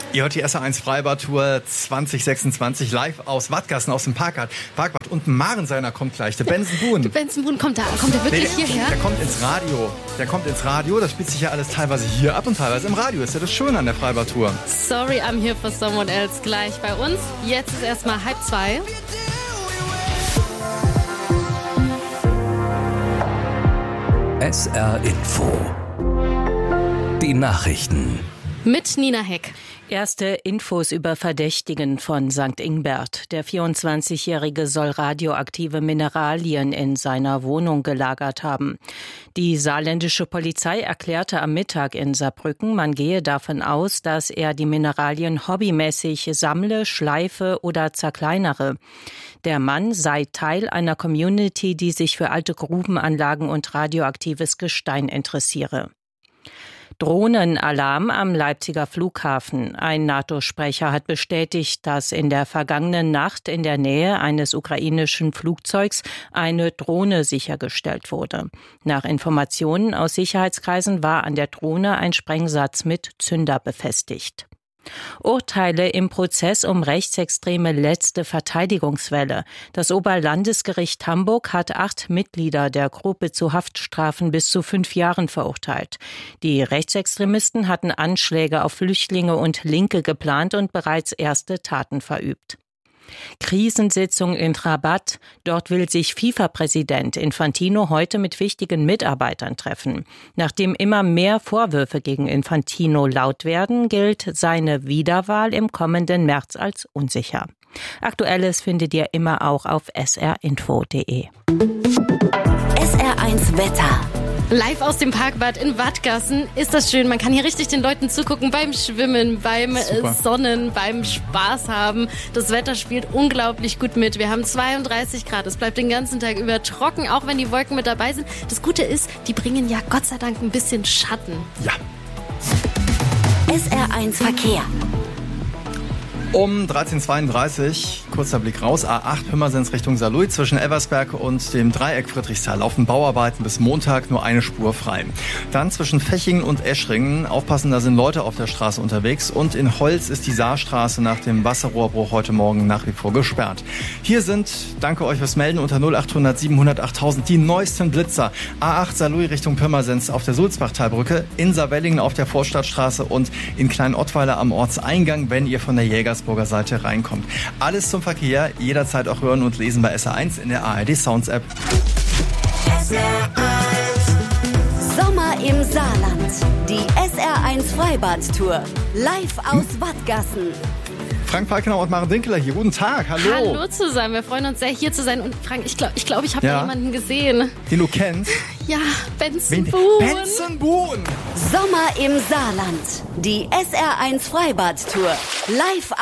Ihr hört die SR1 Freibad-Tour 2026 live aus Wattgassen, aus dem Parkbad. Und Marenseiner kommt gleich, der Benson-Boone. Der Benson-Boone kommt er wirklich hierher? Der kommt ins Radio. Das spielt sich ja alles teilweise hier ab und teilweise im Radio. Ist ja das Schöne an der Freibad-Tour. Sorry, I'm here for someone else. Gleich bei uns. Jetzt ist erstmal 1:30. SR Info. Die Nachrichten. Mit Nina Heck. Erste Infos über Verdächtigen von St. Ingbert. Der 24-Jährige soll radioaktive Mineralien in seiner Wohnung gelagert haben. Die saarländische Polizei erklärte am Mittag in Saarbrücken, man gehe davon aus, dass er die Mineralien hobbymäßig sammle, schleife oder zerkleinere. Der Mann sei Teil einer Community, die sich für alte Grubenanlagen und radioaktives Gestein interessiere. Drohnenalarm am Leipziger Flughafen. Ein NATO-Sprecher hat bestätigt, dass in der vergangenen Nacht in der Nähe eines ukrainischen Flugzeugs eine Drohne sichergestellt wurde. Nach Informationen aus Sicherheitskreisen war an der Drohne ein Sprengsatz mit Zünder befestigt. Urteile im Prozess um rechtsextreme letzte Verteidigungswelle. Das Oberlandesgericht Hamburg hat 8 Mitglieder der Gruppe zu Haftstrafen bis zu 5 Jahren verurteilt. Die Rechtsextremisten hatten Anschläge auf Flüchtlinge und Linke geplant und bereits erste Taten verübt. Krisensitzung in Rabat. Dort will sich FIFA-Präsident Infantino heute mit wichtigen Mitarbeitern treffen. Nachdem immer mehr Vorwürfe gegen Infantino laut werden, gilt seine Wiederwahl im kommenden März als unsicher. Aktuelles findet ihr immer auch auf srinfo.de. SR1 Wetter. Live aus dem Parkbad in Wattgassen. Ist das schön. Man kann hier richtig den Leuten zugucken beim Schwimmen, beim Sonnen, beim Spaß haben. Das Wetter spielt unglaublich gut mit. Wir haben 32 Grad. Es bleibt den ganzen Tag über trocken, auch wenn die Wolken mit dabei sind. Das Gute ist, die bringen ja Gott sei Dank ein bisschen Schatten. Ja. SR1 Verkehr. Um 13.32 Uhr, kurzer Blick raus, A8 Pirmasens Richtung Saarlouis, zwischen Elversberg und dem Dreieck Friedrichsthal laufen Bauarbeiten bis Montag, nur eine Spur frei. Dann zwischen Fechingen und Eschringen, aufpassen, da sind Leute auf der Straße unterwegs, und in Holz ist die Saarstraße nach dem Wasserrohrbruch heute Morgen nach wie vor gesperrt. Hier sind, danke euch fürs Melden, unter 0800 700 8000 die neuesten Blitzer. A8 Saarlouis Richtung Pirmasens auf der Sulzbachtalbrücke, in Saarwellingen auf der Vorstadtstraße und in Klein-Ottweiler am Ortseingang, wenn ihr von der Jägersburger Seite reinkommt. Alles zum Verkehr, jederzeit auch hören und lesen bei SR1 in der ARD Sounds App. Sommer im Saarland. Die SR1 Freibad-Tour. Live aus Wattgassen. Frank Falkenau und Maren Dinkeler hier. Guten Tag, hallo. Hallo zusammen, wir freuen uns sehr, hier zu sein. Und Frank, ich glaube, ich habe da jemanden gesehen. Den du kennst? Ja, Benson-Boone. Benson-Boone. Sommer im Saarland. Die SR1 Freibad-Tour. Live